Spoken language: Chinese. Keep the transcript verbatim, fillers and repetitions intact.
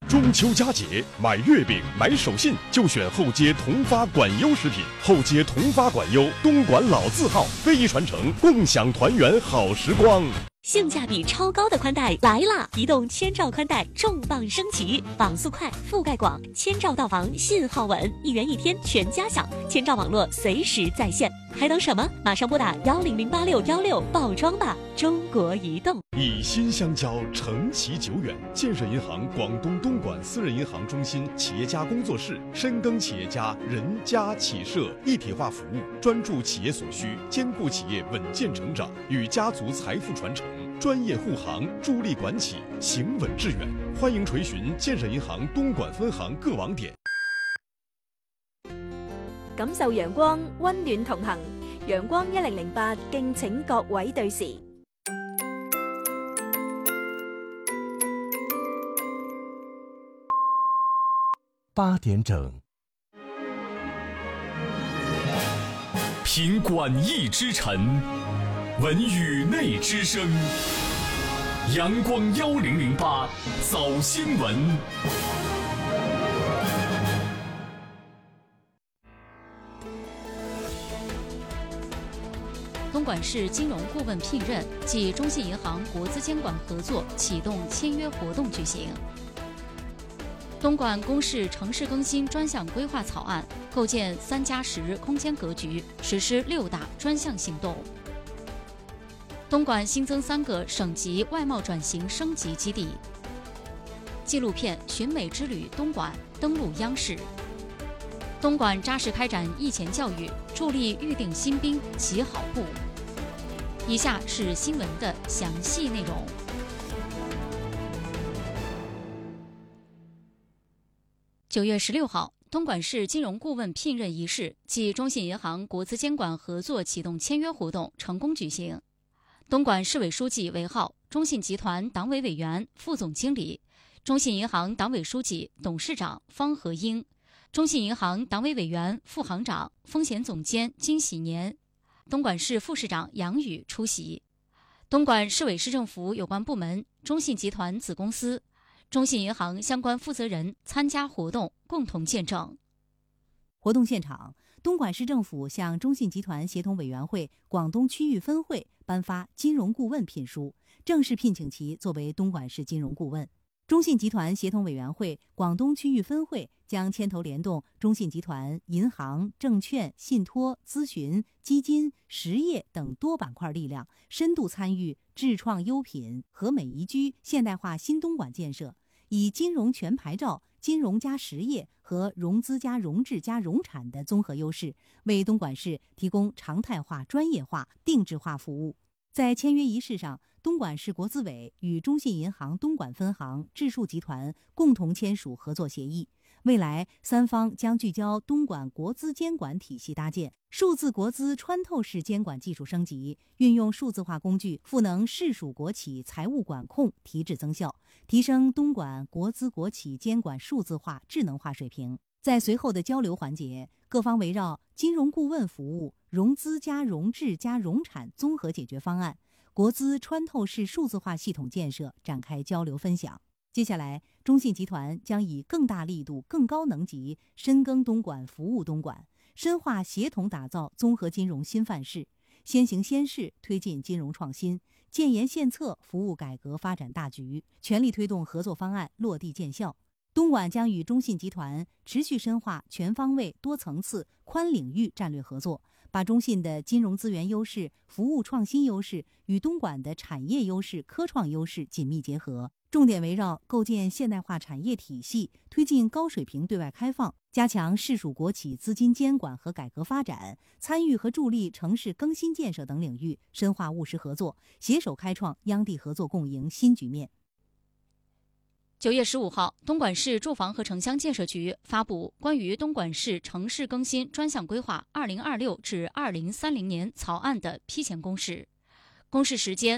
中秋佳节，买月饼、买手信就选厚街同发管优食品。厚街同发管优，东莞老字号，非遗传承，共享团圆好时光。 性价比超高的宽带来啦！移动千兆宽带重磅升级，网速快，覆盖广，千兆到房，信号稳，一元一天全家享，千兆网络随时在线，还等什么？马上拨打幺零零八六幺六报装吧！中国移动。 以心相交，承其久远。建设银行广东东莞私人银行中心企业家工作室，深耕企业家人家企社一体化服务，专注企业所需，兼顾企业稳健成长与家族财富传承。专业护航，助力管企行稳致远。欢迎垂询建设银行东莞分行各网点。 感受陽光，溫暖同行。陽光一零零八，敬請各位對時。 八點整， 品管义之晨，闻语内之声。阳光幺零零八早新闻。 东莞市金融顾问聘任暨中信银行国资监管合作启动签约活动举行。东莞公示城市更新专项规划草案，构建三加十空间格局，实施六大专项行动。东莞新增三个省级外贸转型升级基地。纪录片《寻美之旅东莞》登陆央视。东莞扎实开展役前教育，助力预定新兵起好步。以下是新闻的详细内容。九月十六号，东莞市金融顾问聘任仪式暨中信银行国资监管合作启动签约活动成功举行。东莞市委书记韦浩、中信集团党委委员、副总经理，中信银行党委书记、董事长方和英，中信银行党委委员、副行长、风险总监金喜年，东莞市副市长杨宇出席。东莞市委市政府有关部门、中信集团子公司、中信银行相关负责人参加活动，共同见证。 活动现场，东莞市政府向中信集团协同委员会广东区域分会颁发金融顾问聘书，正式聘请其作为东莞市金融顾问。中信集团协同委员会广东区域分会将牵头联动中信集团银行、证券、信托、咨询、基金、实业等多板块力量，深度参与智创优品和美宜居现代化新东莞建设，以金融全牌照、金融加实业和融资加融质加融产的综合优势，为东莞市提供常态化、专业化、定制化服务。在签约仪式上，东莞市国资委与中信银行东莞分行、智数集团共同签署合作协议。未来，三方将聚焦东莞国资监管体系搭建、数字国资穿透式监管技术升级，运用数字化工具赋能市属国企财务管控，提质增效，提升东莞国资国企监管数字化、智能化水平。在随后的交流环节，各方围绕金融顾问服务、融资加融质加融产综合解决方案、国资穿透式数字化系统建设展开交流分享。接下来，中信集团将以更大力度、更高能级深耕东莞、服务东莞，深化协同打造综合金融新范式，先行先试推进金融创新，建言献策服务改革发展大局，全力推动合作方案落地见效。东莞将与中信集团持续深化全方位、多层次、宽领域战略合作，把中信的金融资源优势、服务创新优势与东莞的产业优势、科创优势紧密结合，重点围绕构建现代化产业体系，推进高水平对外开放，加强市属国企资金监管和改革发展，参与和助力城市更新建设等领域深化务实合作，携手开创央地合作共赢新局面。 九月十五号，东莞市住房和城乡建设局发布关于东莞市城市更新专项规划二零二六至二零三零年草案的批前公示。公示时间